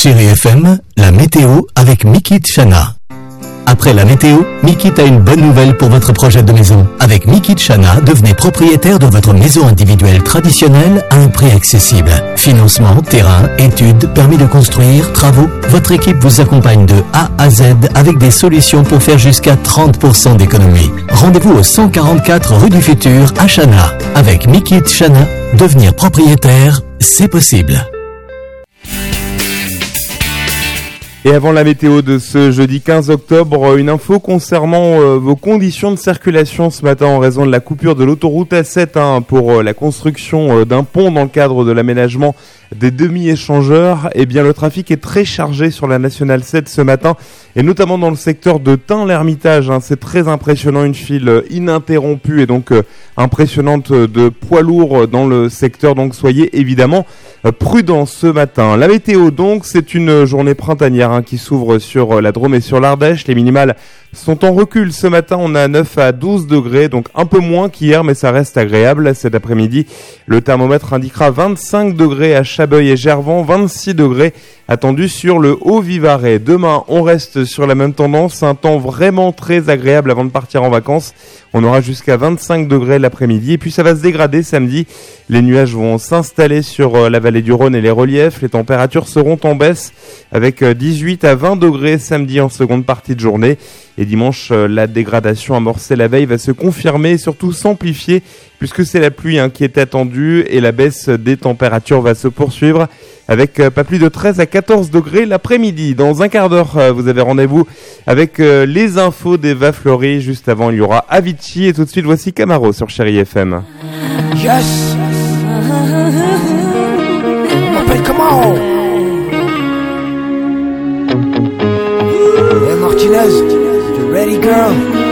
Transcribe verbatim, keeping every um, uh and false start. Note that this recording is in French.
Chérie F M, la météo avec Mikit Chana. Après la météo, Mikit a une bonne nouvelle pour votre projet de maison. Avec Mikit Chana, devenez propriétaire de votre maison individuelle traditionnelle à un prix accessible. Financement, terrain, études, permis de construire, travaux. Votre équipe vous accompagne de A à Z avec des solutions pour faire jusqu'à trente pour cent d'économie. Rendez-vous au cent quarante-quatre rue du Futur à Chana. Avec Mikit Chana, devenir propriétaire, c'est possible. Et avant la météo de ce jeudi quinze octobre, une info concernant euh, vos conditions de circulation ce matin en raison de la coupure de l'autoroute A sept hein, pour euh, la construction euh, d'un pont dans le cadre de l'aménagement des demi-échangeurs. Eh bien, le trafic est très chargé sur la Nationale sept ce matin et notamment dans le secteur de Tain-l'Hermitage. Hein. C'est très impressionnant, une file ininterrompue et donc euh, impressionnante de poids lourds dans le secteur. Donc, soyez évidemment euh, prudents ce matin. La météo, donc, c'est une journée printanière hein, qui s'ouvre sur la Drôme et sur l'Ardèche. Les minimales sont en recul ce matin. On a neuf à douze degrés, donc un peu moins qu'hier, mais ça reste agréable. Cet après-midi, le thermomètre indiquera vingt-cinq degrés à Chabeuil et Gervans, vingt-six degrés attendus sur le Haut-Vivarais. Demain, on reste sur la même tendance, un temps vraiment très agréable avant de partir en vacances. On aura jusqu'à vingt-cinq degrés l'après-midi et puis ça va se dégrader samedi. Les nuages vont s'installer sur la vallée du Rhône et les reliefs. Les températures seront en baisse avec dix-huit à vingt degrés samedi en seconde partie de journée. Et dimanche, la dégradation amorcée la veille va se confirmer et surtout s'amplifier puisque c'est la pluie hein, qui est attendue et la baisse des températures va se poursuivre avec euh, pas plus de treize à quatorze degrés l'après-midi. Dans un quart d'heure, euh, vous avez rendez-vous avec euh, les infos d'Eva Fleury. Juste avant, il y aura Avicii et tout de suite, voici Camaro sur Chérie F M. Yes. M'appelle comment? Hey Martinez, you ready girl?